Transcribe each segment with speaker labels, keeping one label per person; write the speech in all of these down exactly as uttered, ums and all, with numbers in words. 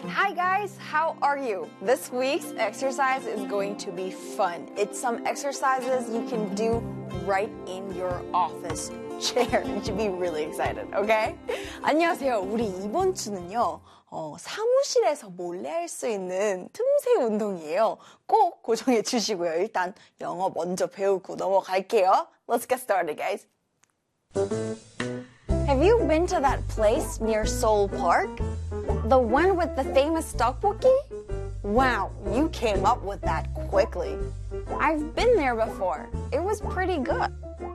Speaker 1: Hi guys, how are you? This week's exercise is going to be fun. It's some exercises you can do right in your office chair. You should be really excited, okay? 안녕하세요. 우리 이번 주는요, 어, 사무실에서 몰래 할 수 있는 틈새 운동이에요. 꼭 고정해 주시고요. 일단 영어 먼저 배우고 넘어갈게요. Let's get started, guys. Have you been to that place near Seoul Park? The one with the famous tteokbokki? Wow, you came up with that quickly. I've been there before. It was pretty good.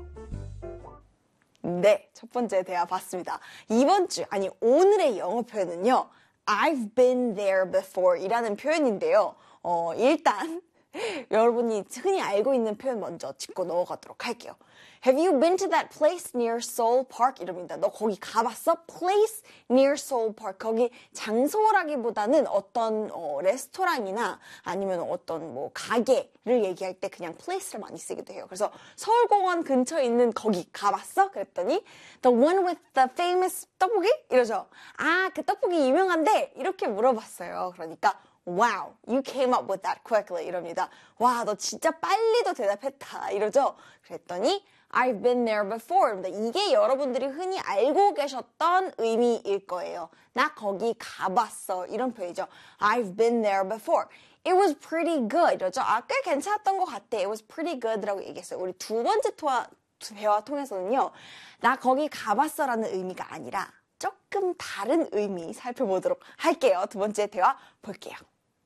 Speaker 1: 네, 첫 번째 대화 봤습니다. 이번 주, 아니 오늘의 영어 표현은요. I've been there before 이라는 표현인데요. 어, 일단 여러분이 흔히 알고 있는 표현 먼저 짚고 넘어가도록 할게요. Have you been to that place near Seoul Park? 이럽니다. 너 거기 가봤어? Place near Seoul Park. 거기 장소라기보다는 어떤 어, 레스토랑이나 아니면 어떤 뭐 가게를 얘기할 때 그냥 place를 많이 쓰기도 해요. 그래서 서울공원 근처에 있는 거기 가봤어? 그랬더니 the one with the famous 떡볶이? 이러죠. 아, 그 떡볶이 유명한데? 이렇게 물어봤어요. 그러니까 Wow, you came up with that quickly. 이럽니다. 와, 너 진짜 빨리도 대답했다. 이러죠. 그랬더니 I've been there before. 이게 여러분들이 흔히 알고 계셨던 의미일 거예요. 나 거기 가봤어. 이런 표현이죠. I've been there before. It was pretty good. 이러죠. 아, 꽤 괜찮았던 것 같아. It was pretty good. 라고 얘기했어요. 우리 두 번째 토화, 대화 통해서는요. 나 거기 가봤어 라는 의미가 아니라 조금 다른 의미 살펴보도록 할게요. 두 번째 대화 볼게요.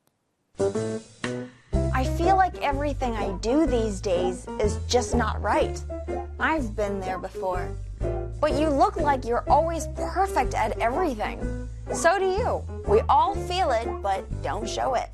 Speaker 1: I feel like everything I do these days is just not right. I've been there before. But you look like you're always perfect at everything. So do you. We all feel it, but don't show it.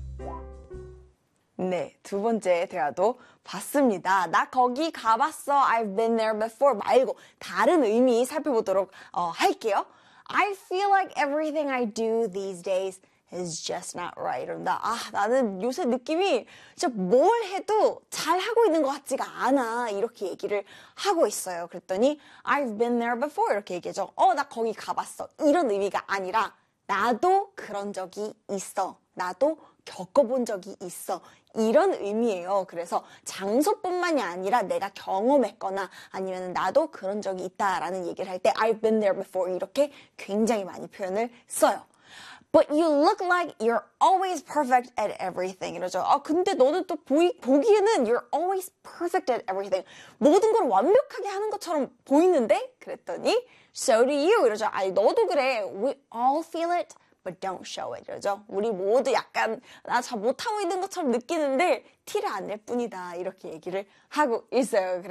Speaker 1: 네, 두 번째 대화도 봤습니다. 나 거기 가봤어. I've been there before 말고 다른 의미 살펴보도록 어, 할게요. I feel like everything I do these days is just not right. 이런다. 아, 나는 요새 느낌이 진짜 뭘 해도 잘 하고 있는 것 같지가 않아. 이렇게 얘기를 하고 있어요. 그랬더니 I've been there before 이렇게 얘기하죠. 어, 나 거기 가봤어. 이런 의미가 아니라 나도 그런 적이 있어. 나도 겪어본 적이 있어. 이런 의미예요. 그래서 장소뿐만이 아니라 내가 경험했거나 아니면 나도 그런 적이 있다라는 얘기를 할 때 I've been there before 이렇게 굉장히 많이 표현을 써요. But you look like you're always perfect at everything. 이러죠. 아, 근데 너는 또 보이, 보기에는 you're always perfect at everything. 모든 걸 완벽하게 하는 것처럼 보이는데? 그랬더니 so do you. 이러죠. 아니, 너도 그래. We all feel it, but don't show it. 이러죠. 우리 모두 약간 나 잘 못하고 있는 것처럼 느끼는데 티를 안 낼 뿐이다. 이렇게 얘기를 하고 있어요.